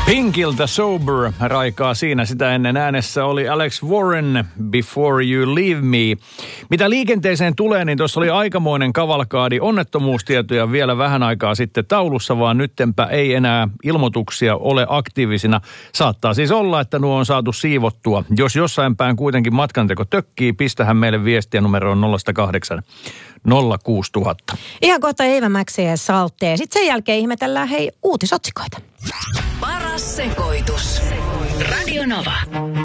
Pinkiltä Sober raikaa siinä. Sitä ennen äänessä oli Alex Warren, Before You Leave Me. Mitä liikenteeseen tulee, niin tuossa oli aikamoinen kavalkaadi onnettomuustietoja vielä vähän aikaa sitten taulussa, vaan nyttenpä ei enää ilmoituksia ole aktiivisina. Saattaa siis olla, että nuo on saatu siivottua. Jos jossain päin kuitenkin matkanteko tökkii, pistähän meille viestiä numeroon 080 06000. Ihan kohta Eeva Mäksi ja Saltee. Sitten sen jälkeen ihmetellään uutisotsikoita. Paras sekoitus. Radio Nova.